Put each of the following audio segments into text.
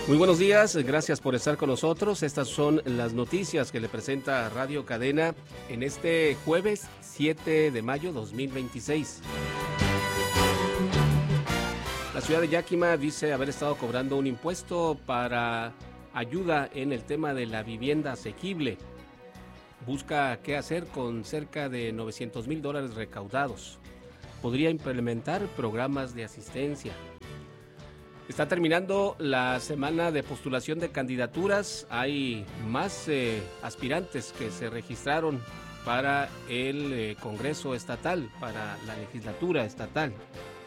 Muy buenos días, gracias por estar con nosotros. Estas son las noticias que le presenta Radio Cadena en este jueves 7 de mayo 2026. La ciudad de Yakima dice haber estado cobrando un impuesto para ayuda en el tema de la vivienda asequible. Busca qué hacer con cerca de $900,000 recaudados. Podría implementar programas de asistencia. Está terminando la semana de postulación de candidaturas. Hay más aspirantes que se registraron para el Congreso estatal, para la legislatura estatal.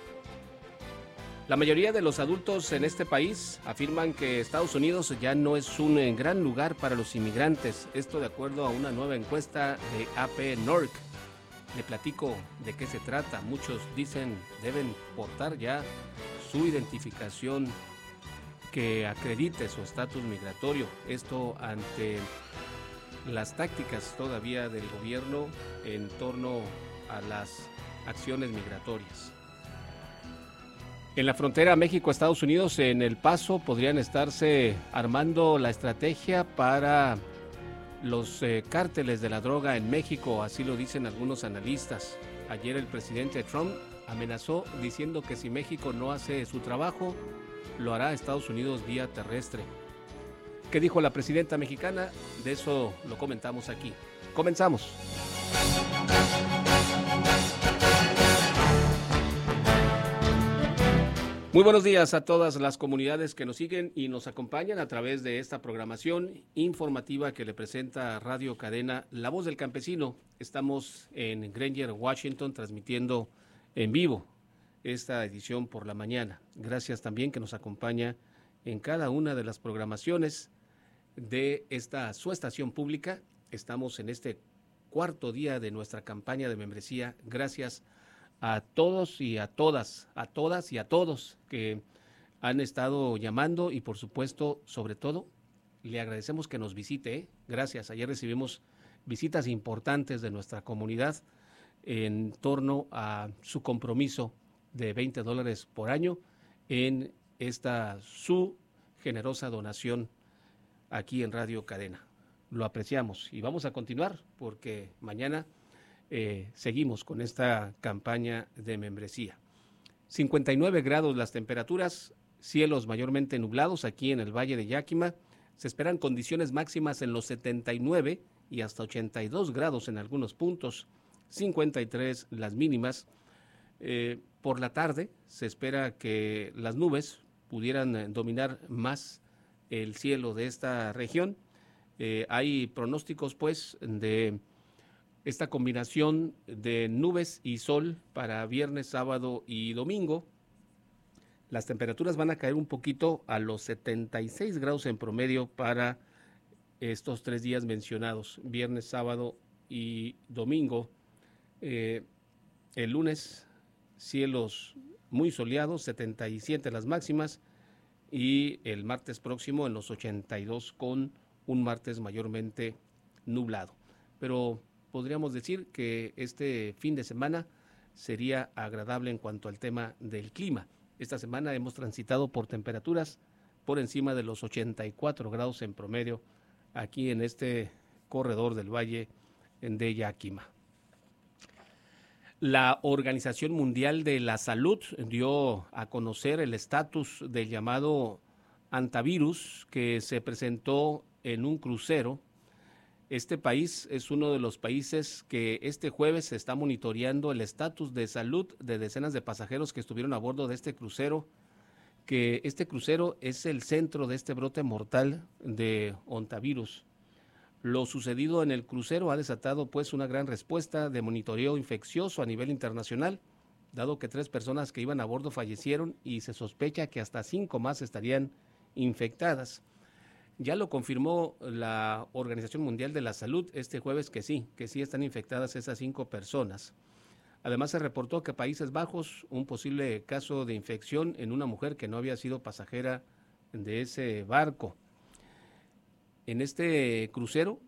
La mayoría de los adultos en este país afirman que Estados Unidos ya no es un gran lugar para los inmigrantes. Esto de acuerdo a una nueva encuesta de AP-NORC. Le platico de qué se trata. Muchos dicen deben portar ya su identificación que acredite su estatus migratorio. Esto ante las tácticas todavía del gobierno en torno a las acciones migratorias. En la frontera México-Estados Unidos, en El Paso, podrían estarse armando la estrategia para los cárteles de la droga en México, así lo dicen algunos analistas. Ayer el presidente Trump amenazó diciendo que si México no hace su trabajo, lo hará Estados Unidos vía terrestre. ¿Qué dijo la presidenta mexicana? De eso lo comentamos aquí. Comenzamos. Muy buenos días a todas las comunidades que nos siguen y nos acompañan a través de esta programación informativa que le presenta Radio Cadena La Voz del Campesino. Estamos en Granger, Washington, transmitiendo en vivo esta edición por la mañana. Gracias también que nos acompaña en cada una de las programaciones de esta su estación pública. Estamos en este cuarto día de nuestra campaña de membresía. Gracias a todos y a todas y a todos que han estado llamando y por supuesto, sobre todo, le agradecemos que nos visite. Gracias. Ayer recibimos visitas importantes de nuestra comunidad en torno a su compromiso de $20 por año en esta su generosa donación aquí en Radio Cadena. Lo apreciamos y vamos a continuar porque mañana seguimos con esta campaña de membresía. 59 grados las temperaturas, cielos mayormente nublados aquí en el Valle de Yakima. Se esperan condiciones máximas en los 79 y hasta 82 grados en algunos puntos, 53 las mínimas. Por la tarde se espera que las nubes pudieran dominar más el cielo de esta región. Hay pronósticos pues de esta combinación de nubes y sol para viernes, sábado y domingo. Las temperaturas van a caer un poquito a los 76 grados en promedio para estos 3 días mencionados, viernes, sábado y domingo. El lunes, cielos muy soleados, 77 las máximas, y el martes próximo en los 82 con un martes mayormente nublado. Pero podríamos decir que este fin de semana sería agradable en cuanto al tema del clima. Esta semana hemos transitado por temperaturas por encima de los 84 grados en promedio aquí en este corredor del Valle de Yakima. La Organización Mundial de la Salud dio a conocer el estatus del llamado antivirus que se presentó en un crucero. Este país es uno de los países que este jueves se está monitoreando el estatus de salud de decenas de pasajeros que estuvieron a bordo de este crucero, que este crucero es el centro de este brote mortal de ontavirus. Lo sucedido en el crucero ha desatado pues una gran respuesta de monitoreo infeccioso a nivel internacional, dado que 3 personas que iban a bordo fallecieron y se sospecha que hasta 5 más estarían infectadas. Ya lo confirmó la Organización Mundial de la Salud este jueves que sí están infectadas esas 5 personas. Además se reportó que Países Bajos, un posible caso de infección en una mujer que no había sido pasajera de ese barco. En este crucero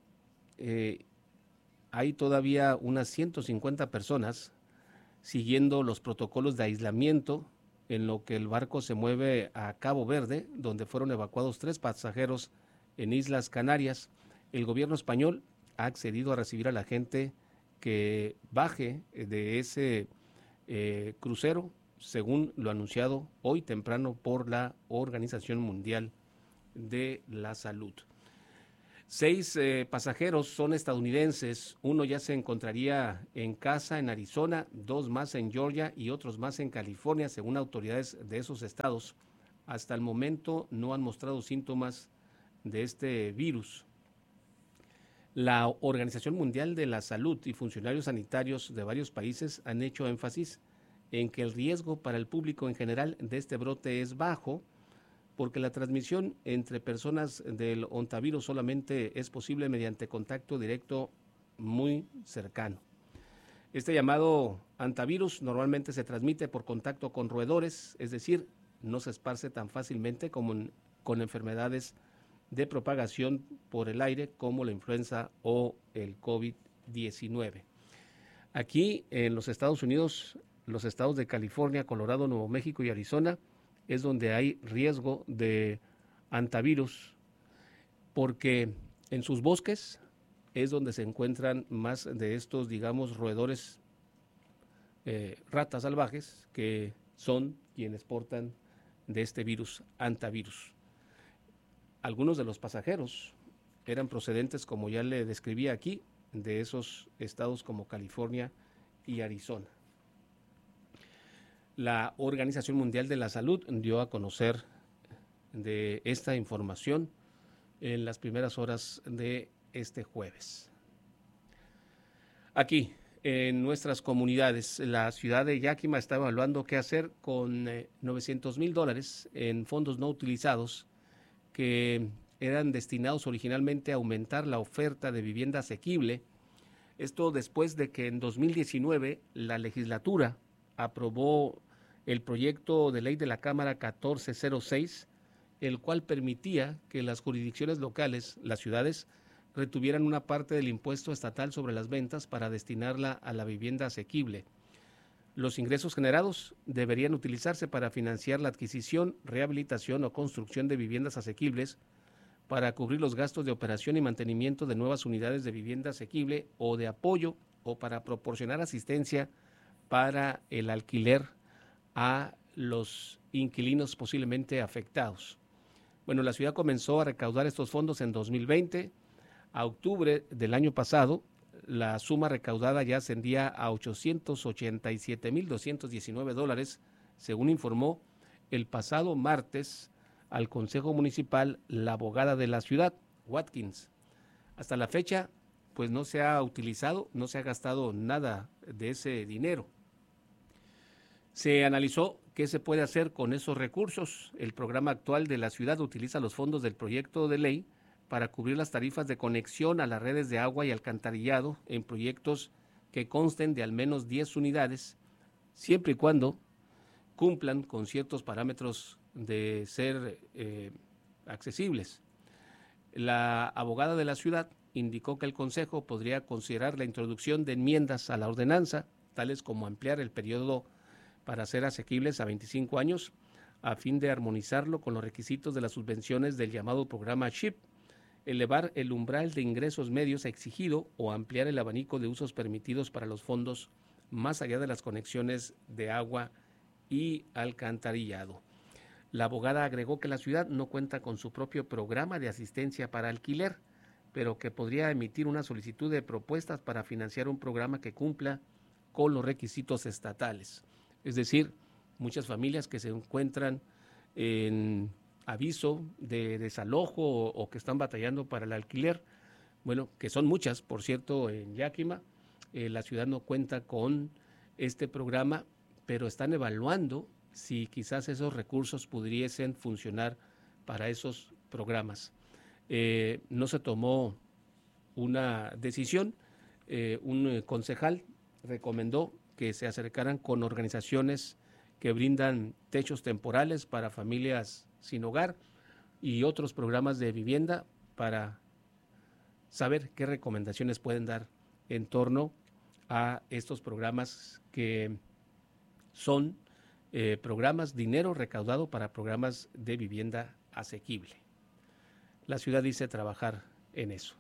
hay todavía unas 150 personas siguiendo los protocolos de aislamiento en lo que el barco se mueve a Cabo Verde, donde fueron evacuados 3 pasajeros en Islas Canarias. El gobierno español ha accedido a recibir a la gente que baje de ese crucero, según lo anunciado hoy temprano por la Organización Mundial de la Salud. 6 pasajeros son estadounidenses, uno ya se encontraría en casa en Arizona, 2 más en Georgia y otros más en California, según autoridades de esos estados. Hasta el momento no han mostrado síntomas de este virus. La Organización Mundial de la Salud y funcionarios sanitarios de varios países han hecho énfasis en que el riesgo para el público en general de este brote es bajo, porque la transmisión entre personas del ontavirus solamente es posible mediante contacto directo muy cercano. Este llamado hantavirus normalmente se transmite por contacto con roedores, es decir, no se esparce tan fácilmente como con enfermedades de propagación por el aire como la influenza o el COVID-19. Aquí en los Estados Unidos, los estados de California, Colorado, Nuevo México y Arizona es donde hay riesgo de hantavirus, porque en sus bosques es donde se encuentran más de estos, digamos, roedores, ratas salvajes, que son quienes portan de este virus, hantavirus. Algunos de los pasajeros eran procedentes, como ya le describí aquí, de esos estados como California y Arizona. La Organización Mundial de la Salud dio a conocer de esta información en las primeras horas de este jueves. Aquí, en nuestras comunidades, la ciudad de Yakima está evaluando qué hacer con $900,000 en fondos no utilizados que eran destinados originalmente a aumentar la oferta de vivienda asequible. Esto después de que en 2019 la legislatura aprobó el proyecto de ley de la Cámara 1406, el cual permitía que las jurisdicciones locales, las ciudades, retuvieran una parte del impuesto estatal sobre las ventas para destinarla a la vivienda asequible. Los ingresos generados deberían utilizarse para financiar la adquisición, rehabilitación o construcción de viviendas asequibles, para cubrir los gastos de operación y mantenimiento de nuevas unidades de vivienda asequible o de apoyo, o para proporcionar asistencia para el alquiler a los inquilinos posiblemente afectados. Bueno, la ciudad comenzó a recaudar estos fondos en 2020. A octubre del año pasado, la suma recaudada ya ascendía a $887,219, según informó el pasado martes al Consejo Municipal la abogada de la ciudad, Watkins. Hasta la fecha, pues no se ha utilizado, no se ha gastado nada de ese dinero. Se analizó qué se puede hacer con esos recursos. El programa actual de la ciudad utiliza los fondos del proyecto de ley para cubrir las tarifas de conexión a las redes de agua y alcantarillado en proyectos que consten de al menos 10 unidades, siempre y cuando cumplan con ciertos parámetros de ser accesibles. La abogada de la ciudad indicó que el Consejo podría considerar la introducción de enmiendas a la ordenanza, tales como ampliar el periodo para ser asequibles a 25 años, a fin de armonizarlo con los requisitos de las subvenciones del llamado programa SHIP, elevar el umbral de ingresos medios exigido o ampliar el abanico de usos permitidos para los fondos más allá de las conexiones de agua y alcantarillado. La abogada agregó que la ciudad no cuenta con su propio programa de asistencia para alquiler, pero que podría emitir una solicitud de propuestas para financiar un programa que cumpla con los requisitos estatales. Es decir, muchas familias que se encuentran en aviso de desalojo o que están batallando para el alquiler, bueno, que son muchas, por cierto, en Yakima, la ciudad no cuenta con este programa, pero están evaluando si quizás esos recursos pudiesen funcionar para esos programas. No se tomó una decisión. Un concejal recomendó que se acercaran con organizaciones que brindan techos temporales para familias sin hogar y otros programas de vivienda para saber qué recomendaciones pueden dar en torno a estos programas que son programas, dinero recaudado para programas de vivienda asequible. La ciudad dice trabajar en eso.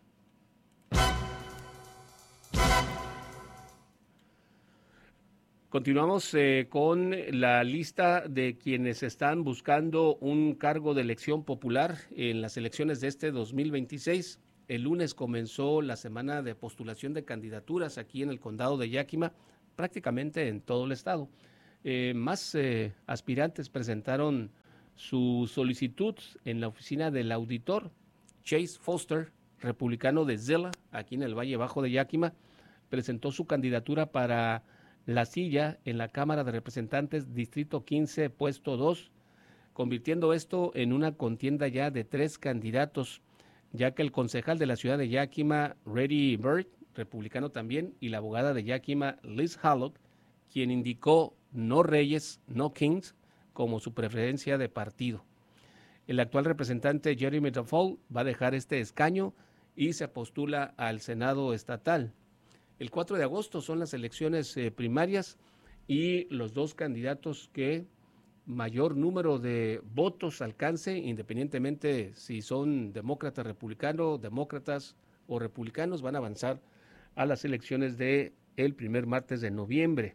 Continuamos con la lista de quienes están buscando un cargo de elección popular en las elecciones de este 2026. El lunes comenzó la semana de postulación de candidaturas aquí en el condado de Yakima, prácticamente en todo el estado. Más aspirantes presentaron su solicitud en la oficina del auditor. Chase Foster, republicano de Zilla, aquí en el Valle Bajo de Yakima, presentó su candidatura para la silla en la Cámara de Representantes, Distrito 15, puesto 2, convirtiendo esto en una contienda ya de 3 candidatos, ya que el concejal de la ciudad de Yakima, Reddy Bird, republicano también, y la abogada de Yakima, Liz Hallock, quien indicó no Reyes, no Kings, como su preferencia de partido. El actual representante Jeremy Dufault va a dejar este escaño y se postula al Senado estatal. El 4 de agosto son las elecciones primarias y los 2 candidatos que mayor número de votos alcance, independientemente si son demócratas, demócratas o republicanos, van a avanzar a las elecciones del primer martes de noviembre.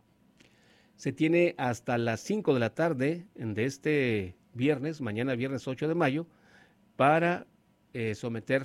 Se tiene hasta las 5 de la tarde de este viernes, mañana viernes 8 de mayo, para someter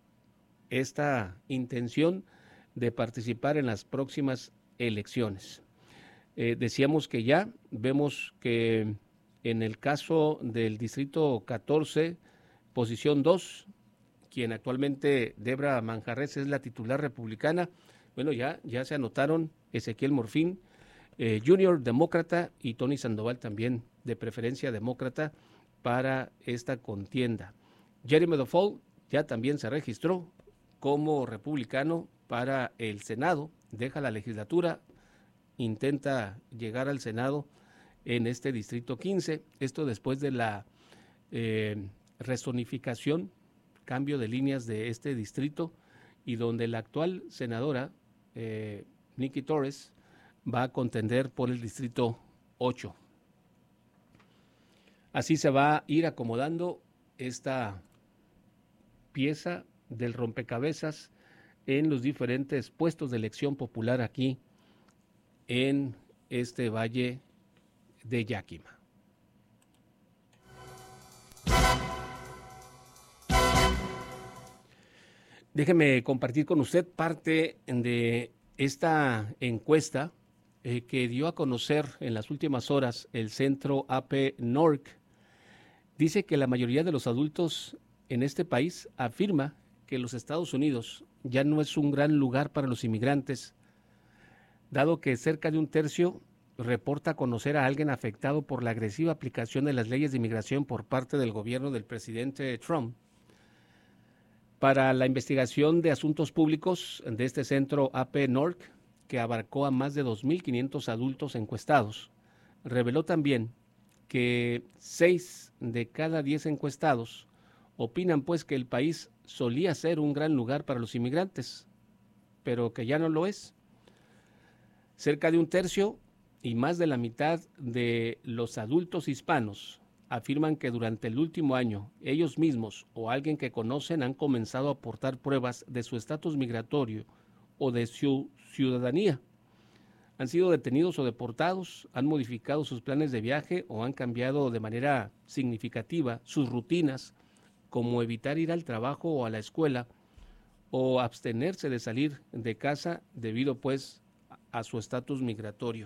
esta intención de participar en las próximas elecciones. Decíamos que ya vemos que en el caso del Distrito 14, posición 2, quien actualmente Debra Manjarres es la titular republicana, bueno, ya se anotaron Ezequiel Morfín, Junior demócrata, y Tony Sandoval también de preferencia demócrata para esta contienda. Jeremy Dufault ya también se registró como republicano para el Senado, deja la legislatura, intenta llegar al Senado en este Distrito 15, esto después de la rezonificación, cambio de líneas de este distrito, y donde la actual senadora, Nikki Torres, va a contender por el Distrito 8. Así se va a ir acomodando esta pieza del rompecabezas en los diferentes puestos de elección popular aquí en este Valle de Yakima. Déjeme compartir con usted parte de esta encuesta que dio a conocer en las últimas horas el Centro AP NORC. Dice que la mayoría de los adultos en este país afirma que los Estados Unidos ya no es un gran lugar para los inmigrantes, dado que cerca de un tercio reporta conocer a alguien afectado por la agresiva aplicación de las leyes de inmigración por parte del gobierno del presidente Trump. Para la investigación de asuntos públicos de este centro AP NORC, que abarcó a más de 2.500 adultos encuestados, reveló también que 6 de cada 10 encuestados opinan pues que el país solía ser un gran lugar para los inmigrantes, pero que ya no lo es. Cerca de un tercio y más de la mitad de los adultos hispanos afirman que durante el último año ellos mismos o alguien que conocen han comenzado a aportar pruebas de su estatus migratorio o de su ciudadanía. Han sido detenidos o deportados, han modificado sus planes de viaje o han cambiado de manera significativa sus rutinas, como evitar ir al trabajo o a la escuela o abstenerse de salir de casa debido pues a su estatus migratorio.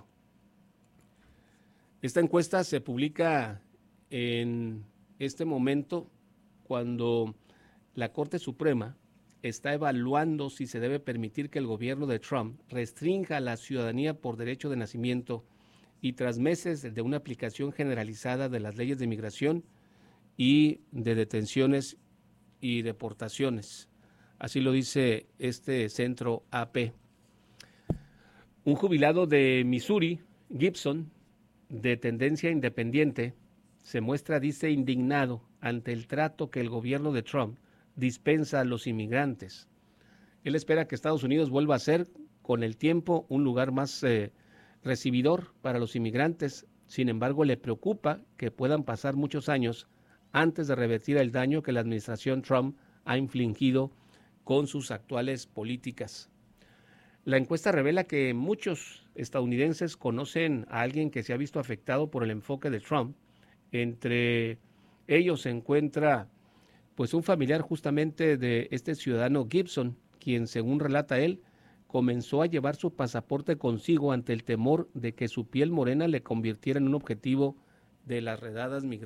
Esta encuesta se publica en este momento cuando la Corte Suprema está evaluando si se debe permitir que el gobierno de Trump restrinja la ciudadanía por derecho de nacimiento y tras meses de una aplicación generalizada de las leyes de migración y de detenciones y deportaciones. Así lo dice este centro AP. Un jubilado de Missouri, Gibson, de tendencia independiente, se muestra, dice, indignado ante el trato que el gobierno de Trump dispensa a los inmigrantes. Él espera que Estados Unidos vuelva a ser, con el tiempo, un lugar más recibidor para los inmigrantes, Sin embargo, le preocupa que puedan pasar muchos años antes de revertir el daño que la administración Trump ha infligido con sus actuales políticas. La encuesta revela que muchos estadounidenses conocen a alguien que se ha visto afectado por el enfoque de Trump. Entre ellos se encuentra pues un familiar justamente de este ciudadano Gibson, quien según relata él, comenzó a llevar su pasaporte consigo ante el temor de que su piel morena le convirtiera en un objetivo de las redadas migratorias.